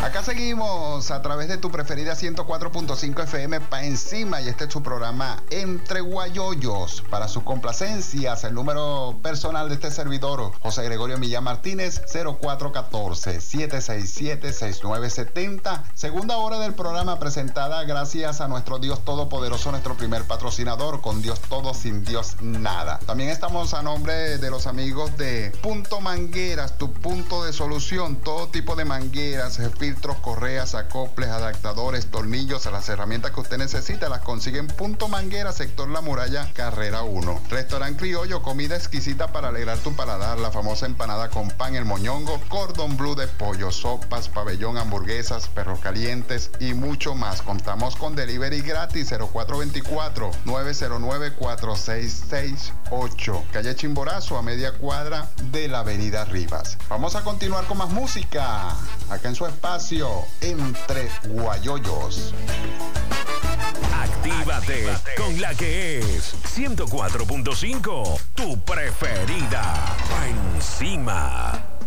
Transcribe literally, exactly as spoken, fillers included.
Acá seguimos a través de tu preferida ciento cuatro punto cinco F M pa' encima, y este es tu programa Entre Guayoyos. Para sus complacencias, el número personal de este servidor, José Gregorio Millán Martínez, cero cuatro uno cuatro, siete seis siete, seis nueve siete cero. Segunda hora del programa presentada gracias a nuestro Dios Todopoderoso, nuestro primer patrocinador, con Dios todo, sin Dios nada. También estamos a nombre de los amigos de Punto Mangueras, tu punto de solución, todo tipo de mangueras, filtros, correas, acoples, adaptadores, tornillos, las herramientas que usted necesita las consigue en Punto Manguera, sector La Muralla, carrera uno. Restaurante Criollo, comida exquisita para alegrar tu paladar, la famosa empanada con pan, el moñongo, cordón blue de pollo, sopas, pabellón, hamburguesas, perros calientes y mucho más. Contamos con delivery gratis, cero cuatro dos cuatro, nueve cero nueve, cuatro seis seis ocho, calle Chimborazo, a media cuadra de la avenida Rivas. Vamos a continuar con más música, acá en su espacio, Entre Guayoyos. Actívate, Actívate con la que es ciento cuatro punto cinco, tu preferida, pa' encima.